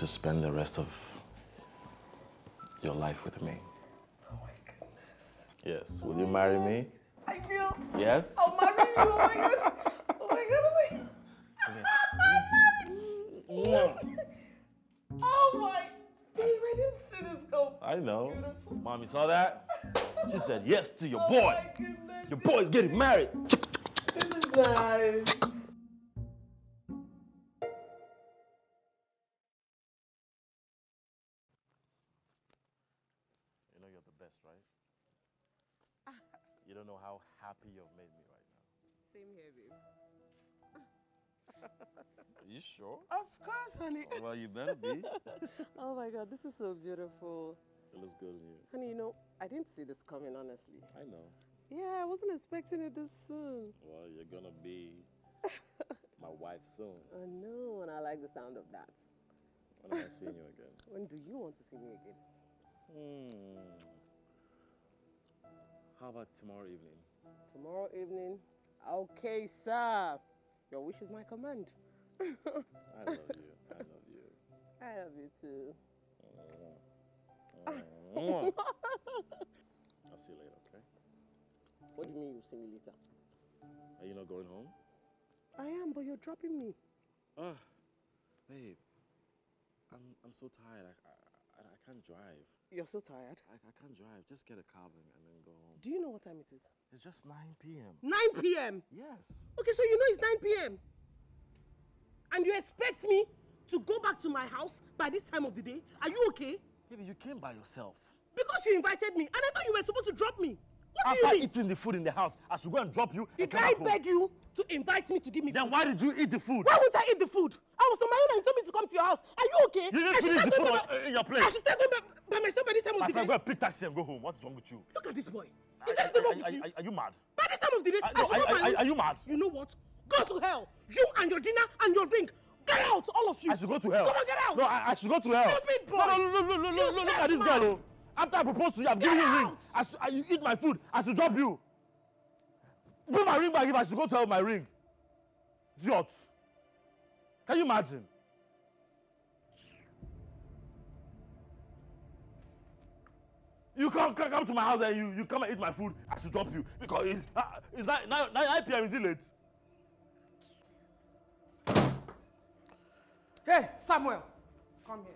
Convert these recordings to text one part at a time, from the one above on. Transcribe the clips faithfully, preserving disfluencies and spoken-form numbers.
to spend the rest of your life with me. Oh my goodness. Yes. Will you marry me? I will. Yes? I'll marry you. Oh my God. Oh my God. Oh my God. Oh my. Babe, I didn't see this go. I know. Beautiful. Mommy saw that? She said yes to your Oh boy. my goodness. Your boy's getting married. This is nice. You know you're the best, right? You don't know how happy you've made me right now. Same here, babe. Are you sure? Of course, honey. Oh, well, you better be. Oh my God, this is so beautiful. It looks good on you. Honey, you know, I didn't see this coming, honestly. I know. Yeah, I wasn't expecting it this soon. Well, you're gonna be my wife soon. I know, and I like the sound of that. When am I seeing you again? When do you want to see me again? Hmm. How about tomorrow evening? Tomorrow evening? Okay, sir. Your wish is my command. I love you. I love you. I love you too. I'll see you later, okay? What do you mean you'll see me later? Are you not going home? I am, but you're dropping me. Ah, babe. I'm I'm so tired. I, I, I can't drive. You're so tired. I, I can't drive. Just get a cab and, and then go home. Do you know what time it is? It's just nine p m nine p m? Yes. Okay, so you know it's nine p m And you expect me to go back to my house by this time of the day? Are you okay? Baby, you came by yourself. Because you invited me, and I thought you were supposed to drop me. What After do you mean? eating the food in the house, I should go and drop you. Did and come I back home. beg you to invite me to give me Then food? why did you eat the food? Why would I eat the food? I was on my own and you told me to come to your house. Are you okay? You I didn't should finish the start food going on, by- in your place. I should start going by, by myself by this time My of the friend, day. go and pick taxi and go home. What is wrong with you? Look at this boy. Are- Is there anything wrong are- with you? are- Are you mad? By this time of the day, Are- I no, should are- go by are- are you mad? You know what? Go to hell. You and your dinner and your drink. Get out, all of you. I should go to hell. Come on, get out. No, I, I should go to hell. Stupid boy. No, no, no, no, no, no, You no, look stupid at this man. girl. Oh. After I proposed to you, I've Get given you a ring. out. I should, I, you eat my food. I should drop you. Bring my ring back if I should go to hell with my ring. Idiot. Can you imagine? You come, come, come to my house and you, you come and eat my food. I should drop you because it's, uh, it's nine, nine, nine p m Is it late? Hey, Samuel, come here.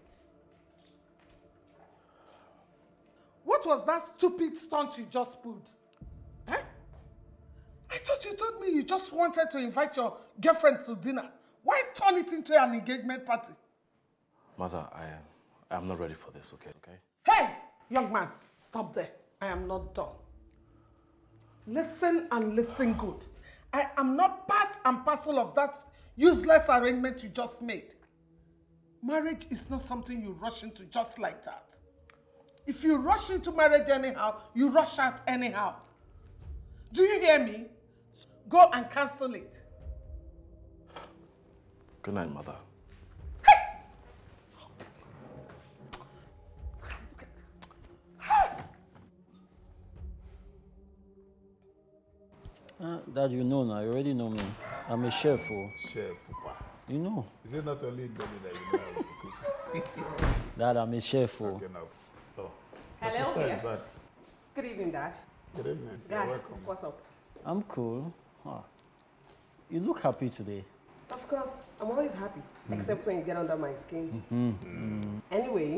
What was that stupid stunt you just pulled? Eh? I thought you told me you just wanted to invite your girlfriend to dinner. Why turn it into an engagement party? Mother, I am, I am not ready for this, okay? Okay? Hey, young man, stop there. I am not done. Listen and listen good. I am not part and parcel of that useless arrangement you just made. Marriage is not something you rush into just like that. If you rush into marriage anyhow, you rush out anyhow. Do you hear me? Go and cancel it. Good night, Mother. Uh, Dad, you know now. You already know me. I'm a chef. Oh. Chef, Papa. You know. Is it not only in Delhi that you know how to cook? Dad, I'm a chef. Oh. Okay, now. Oh, my Hello, sister dear. is back. Good evening, Dad. Good evening. Guy, You're welcome. what's up? I'm cool. Huh. You look happy today. Of course, I'm always happy, except when you get under my skin. Mm-hmm. Anyway,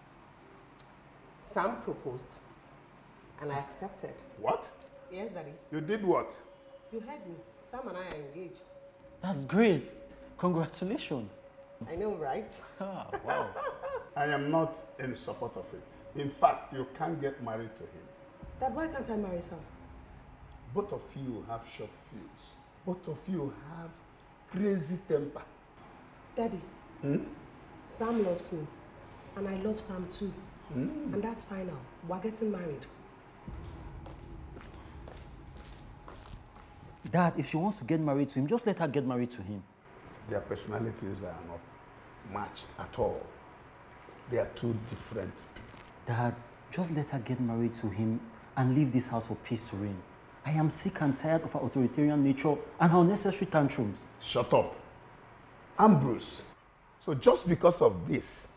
Sam proposed, and I accepted. What? Yes, Daddy. You did what? You heard me. Sam and I are engaged. That's great. Congratulations. I know, right? Ah, wow. I am not in support of it. In fact, you can't get married to him. Dad, why can't I marry Sam? Both of you have short fuse. Both of you have crazy temper. Daddy, Hmm? Sam loves me, and I love Sam too. Hmm? And that's final. We're getting married. Dad, if she wants to get married to him, just let her get married to him. Their personalities are not matched at all. They are two different people. Dad, just let her get married to him and leave this house for peace to reign. I am sick and tired of her authoritarian nature and her unnecessary tantrums. Shut up. I'm Bruce. So just because of this,